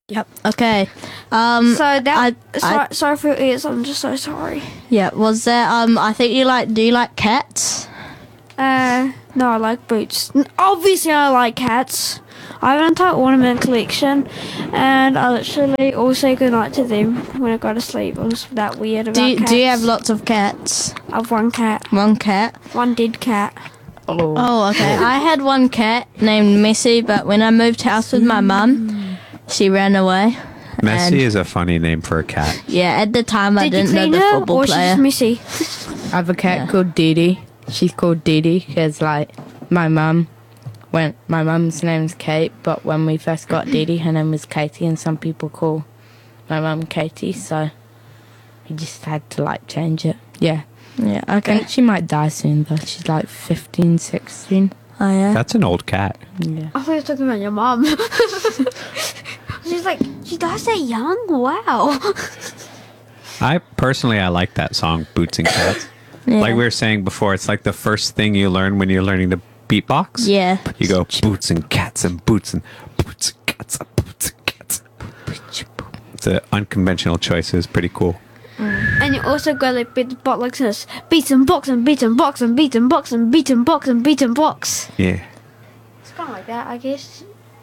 Yep. Okay. So that sorry for your ears. I'm just so sorry. Yeah. Was there? I think you like. Do you like cats? No, I like boots. Obviously, I like cats. I have an entire ornament collection, and I literally all say goodnight to them when I go to sleep. I'm just that weird about cats. Do you have lots of cats? I have one cat. One cat. One dead cat. Oh, okay. I had one cat named Missy, but when I moved house with my mum, she ran away. Messi is a funny name for a cat. Yeah, at the time I Did you didn't know clean the her, football or player. she's messy? I have a cat called Dee Dee. She's called Dee Dee because, like, my mum's name's Kate, but when we first got Dee Dee, her name was Katie, and some people call my mum Katie, so we just had to, like, change it. Yeah. Yeah, I okay. think she might die soon, though. She's, like, 15, 16. Oh, yeah. That's an old cat. Yeah. I thought you were talking about your mum. She's like, she dies that young? Wow. I like that song, Boots and Cats. Yeah. Like we were saying before, it's like the first thing you learn when you're learning to beatbox. Yeah. You go boots and cats and boots and boots and cats and boots and cats. It's an unconventional choice. It's pretty cool. And you also got like beat the box like this. Beat and box and beat and box and beat and box and beat and box and beat and box. Yeah. It's kind of like that, I guess.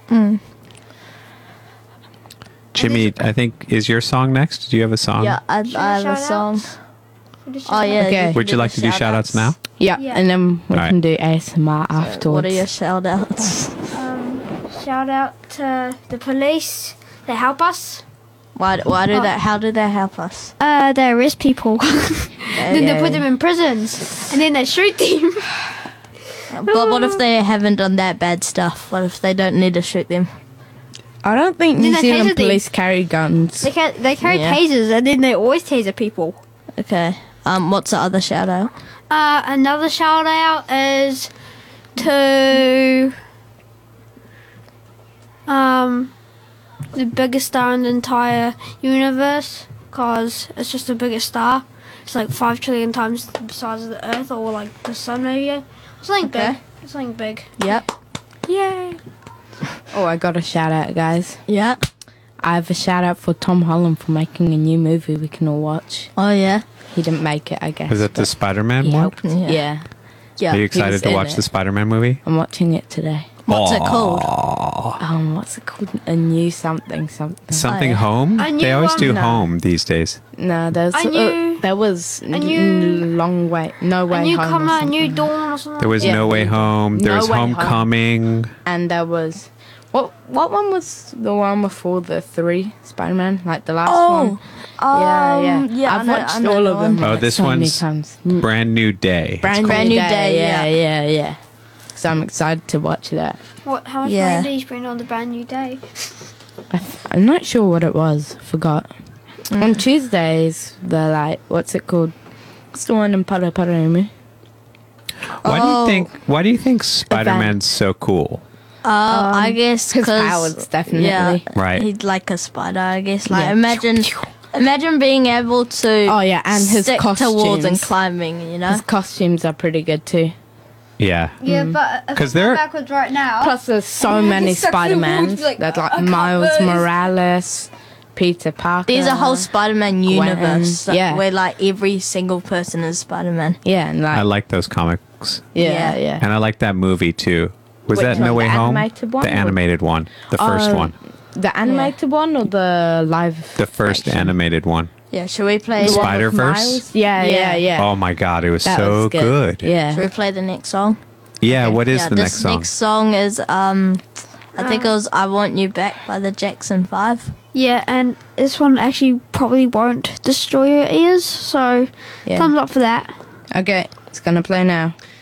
Jimmy, I think, is your song next? Do you have a song? Yeah, I have a song. Oh, yeah. Okay. Would you like to do shout outs now? Yeah, Yeah. and then we Alright. can do ASMR afterwards. What are your shout outs? Shout out to the police. They help us. How do they help us? They arrest people. Then they put them in prisons. And then they shoot them. But what if they haven't done that bad stuff? What if they don't need to shoot them? I don't think Then New they Zealand taser them. police carry guns. They carry Yeah. tasers and then they always taser people. Okay. What's the other shout out? Another shout out is to the biggest star in the entire universe, because it's just the biggest star. It's like 5 trillion times the size of the Earth, or like the sun maybe. Something Okay. big. Something big. Yep. Yay. Oh, I got a shout out, guys. Yeah. I have a shout out for Tom Holland for making a new movie we can all watch. Oh, yeah. He didn't make it, I guess. Is it the but Spider Man he one? helped. Yeah. Yeah. Yeah. Are you excited was to in watch it. the Spider Man movie? I'm watching it today. What's it called? What's it called? A new something. Something yeah. Home? A new They always one? do No. Home these days. No, there's A new- there was new- long way, no way A new home. or comer, a new something. dawn or something. There was Yeah. No Way Home. There No was Way Home. Homecoming. And there was what one was the one before the 3 Spider-Man, like the last one. Yeah. I've watched all of them. Oh, like, this so many one's times. Brand New Day. Brand Brand new New Day, yeah. So I'm excited to watch that. How much Yeah. money did you spend on the brand new day? I'm not sure what it was. Forgot. On Tuesdays, they're like, what's it called? It's the one in Paraparaumu. Why do you think Spider Man's so cool? I guess His because powers, definitely. yeah, Right. he's like a spider. I guess. Like Yeah. imagine being able to. Oh, yeah, and his stick to walls and costumes. climbing. You know. His costumes are pretty good too. Yeah. Yeah, but if 'Cause I go they're- backwards right now. Plus, there's so many He's stuck in the woods, Spider-Mans. like, There's I like can't Miles move. Morales, Peter Parker. There's a whole Spider-Man universe yeah. where like every single person is Spider-Man. Yeah, and like I like those comics. yeah. And I like that movie too. Was Which that one? No Way The Home? animated one The or- animated one. The first one. The animated one or the live? The first action? animated one. Yeah. Should we play? The one with Spider-Verse? Miles? Yeah. Oh my god, it was That so was good. Yeah. Should we play the next song? Yeah, what is the this next song? next song is I think it was "I Want You Back" by the Jackson 5. Yeah, and this one actually probably won't destroy your ears, so Yeah. thumbs up for that. Okay, it's gonna play now.